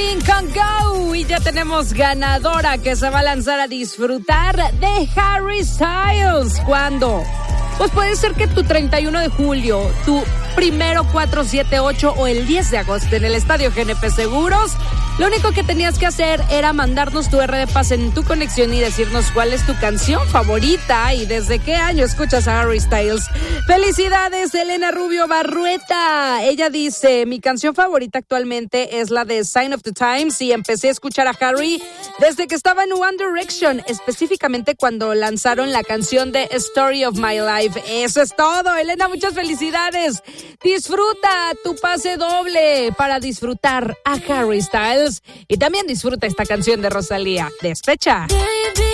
King con Go. Y ya tenemos ganadora que se va a lanzar a disfrutar de Harry Styles. ¿Cuándo? Pues puede ser que tu 31 de julio, tu 1, 4, 7, 8 o el 10 de agosto en el Estadio GNP Seguros. Lo único que tenías que hacer era mandarnos tu RD en tu conexión y decirnos cuál es tu canción favorita y desde qué año escuchas a Harry Styles. ¡Felicidades, Elena Rubio Barrueta! Ella dice, mi canción favorita actualmente es la de Sign of the Times y empecé a escuchar a Harry desde que estaba en One Direction, específicamente cuando lanzaron la canción de Story of My Life. Eso es todo, Elena, muchas felicidades. Disfruta tu pase doble para disfrutar a Harry Styles y también disfruta esta canción de Rosalía, Despecha.